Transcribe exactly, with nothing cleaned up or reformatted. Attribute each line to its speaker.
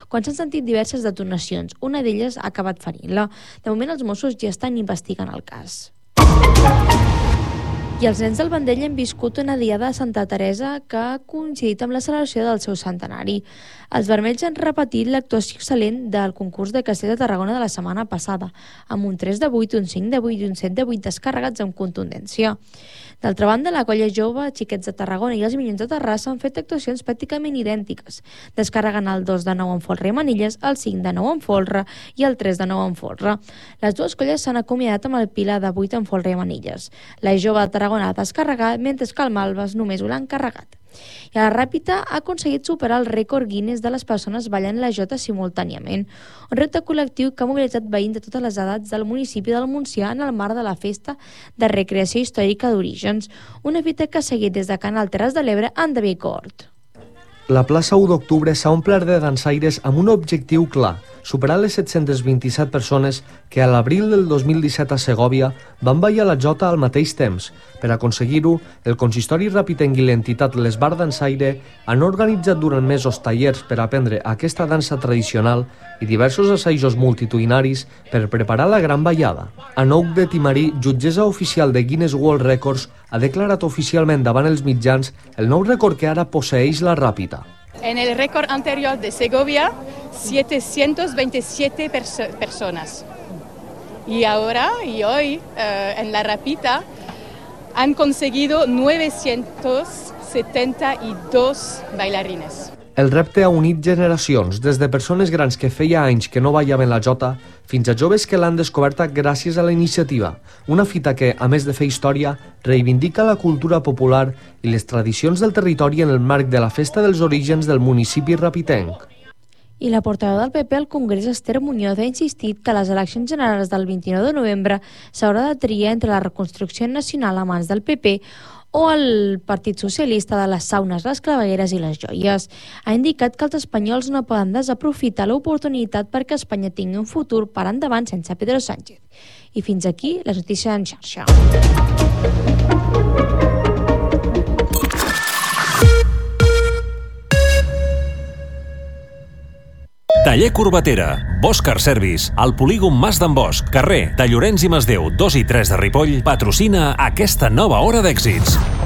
Speaker 1: quan s'han sentit diverses detonacions. Una d'elles ha acabat ferint-la. De moment, els Mossos ja estan investigant el cas. I els nens del Vendell han viscut una diada de Santa Teresa que ha coincidit amb la celebració del seu centenari. Els vermells han repetit l'actuació excel·lent del concurs de Castell de Tarragona de la setmana passada, amb un tres de vuit, un cinc de vuit i un set de vuit descarregats amb contundència. D'altra banda, la colla jove, Xiquets de Tarragona i els Minyons de Terrassa han fet actuacions pràcticament idèntiques, descarregant el dos de nou en folre i manilles, el cinc de nou en folre i el tres de nou en folre. Les dues colles s'han acomiadat amb el Pilar de vuit en folre i manilles. La jove de Tarragona ha descarregat, mentre que el Malves només ho l'han carregat. I a la Ràpita ha aconseguit superar el rècord Guinness de les persones ballant la jota simultàniament, un repte col·lectiu que ha mobilitzat veïns de totes les edats del municipi del Montsià en el marc de la Festa de Recreació Històrica d'Orígens, una fita que ha seguit des de Canal Terres de l'Ebre en David Cort.
Speaker 2: La plaça u d'octubre s'ha omplert de dansaires amb un objectiu clar, superar les set-centes vint-i-set persones que a l'abril del dos mil disset a Segòvia van ballar la jota al mateix temps. Per aconseguir-ho, el consistori ràpitenc i l'entitat l'Esbar Dansaire han organitzat durant mesos tallers per aprendre aquesta dansa tradicional i diversos assajos multitudinaris per preparar la gran ballada. Anouk de Timarí, jutgessa oficial de Guinness World Records, ha declarat oficialment davant els mitjans el nou rècord que ara posseeix la Ràpita.
Speaker 3: En el récord anterior de Segovia, setecientas veintisiete perso- personas. Y ahora, y hoy, eh, en la Ràpita, han conseguido novecientos setenta y dos bailarines.
Speaker 2: El repte ha unit generacions, des de persones grans que feia anys que no ballaven la jota, fins a joves que l'han descoberta gràcies a la iniciativa. Una fita que, a més de fer història, reivindica la cultura popular i les tradicions del territori en el marc de la Festa dels Orígens del municipi ràpitenc.
Speaker 1: I la portaveu del P P al Congrés, Esther Muñoz, ha insistit que les eleccions generals del vint-i-nou de novembre s'haurà de triar entre la reconstrucció nacional a mans del P P o el Partit Socialista de les saunes, les clavegueres i les joies. Ha indicat que els espanyols no poden desaprofitar l'oportunitat perquè Espanya tingui un futur per endavant sense Pedro Sánchez. I fins aquí les notícies en xarxa.
Speaker 4: Taller Corbatera, Bosch Car Service, al polígon Mas d'en Bosch, carrer de Llorenç i Masdeu dos i tres de Ripoll, patrocina aquesta nova hora d'èxits.